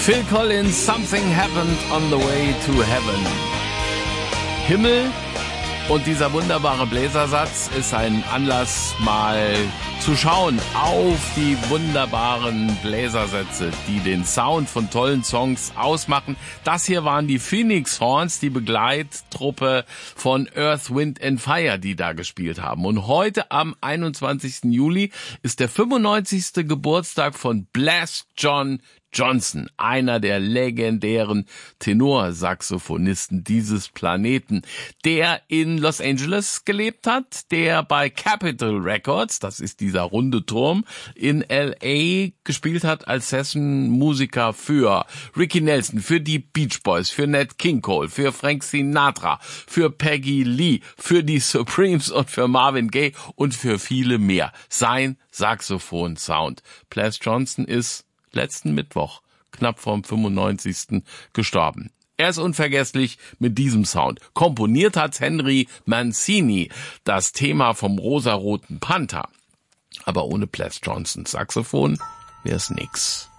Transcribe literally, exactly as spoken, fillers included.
Phil Collins, Something Happened on the Way to Heaven. Himmel und dieser wunderbare Bläsersatz ist ein Anlass, mal zu schauen auf die wunderbaren Bläsersätze, die den Sound von tollen Songs ausmachen. Das hier waren die Phoenix Horns, die Begleittruppe von Earth, Wind and Fire, die da gespielt haben. Und heute am einundzwanzigsten Juli ist der fünfundneunzigste Geburtstag von Blas John Johnson, einer der legendären Tenorsaxophonisten dieses Planeten, der in Los Angeles gelebt hat, der bei Capitol Records, das ist dieser runde Turm, in L A gespielt hat als Session-Musiker für Ricky Nelson, für die Beach Boys, für Nat King Cole, für Frank Sinatra, für Peggy Lee, für die Supremes und für Marvin Gaye und für viele mehr. Sein Saxophon-Sound. Blas Johnson ist letzten Mittwoch, knapp vorm fünfundneunzigsten gestorben. Er ist unvergesslich mit diesem Sound. Komponiert hat Henry Mancini, das Thema vom rosaroten Panther. Aber ohne Blas Johnsons Saxophon wär's nix.